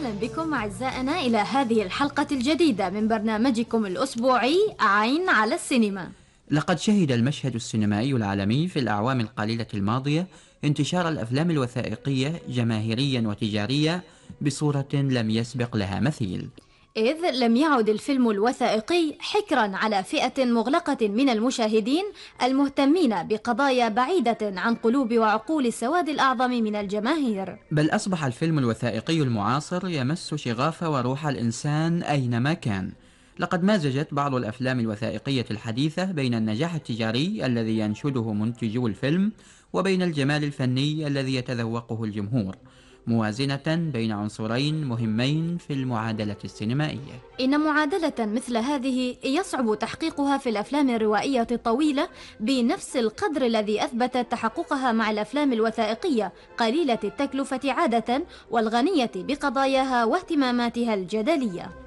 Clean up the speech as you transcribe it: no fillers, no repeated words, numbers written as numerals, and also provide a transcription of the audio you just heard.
أهلا بكم أعزائنا إلى هذه الحلقة الجديدة من برنامجكم الأسبوعي عين على السينما. لقد شهد المشهد السينمائي العالمي في الأعوام القليلة الماضية انتشار الأفلام الوثائقية جماهيريا وتجاريا بصورة لم يسبق لها مثيل، إذ لم يعد الفيلم الوثائقي حكرا على فئة مغلقة من المشاهدين المهتمين بقضايا بعيدة عن قلوب وعقول السواد الأعظم من الجماهير، بل أصبح الفيلم الوثائقي المعاصر يمس شغاف وروح الإنسان أينما كان. لقد مازجت بعض الأفلام الوثائقية الحديثة بين النجاح التجاري الذي ينشده منتجو الفيلم وبين الجمال الفني الذي يتذوقه الجمهور، موازنة بين عنصرين مهمين في المعادلة السينمائية. إن معادلة مثل هذه يصعب تحقيقها في الأفلام الروائية الطويلة بنفس القدر الذي أثبتت تحققها مع الأفلام الوثائقية قليلة التكلفة عادة والغنية بقضاياها واهتماماتها الجدلية.